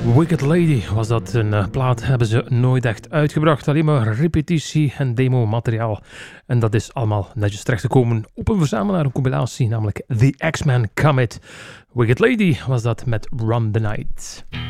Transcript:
Wicked Lady was dat. Een plaat hebben ze nooit echt uitgebracht. Alleen maar repetitie en demo-materiaal. En dat is allemaal netjes terechtgekomen op een verzamelaar, een compilatie, namelijk The X-Men Comet. Wicked Lady was dat met Run the Night.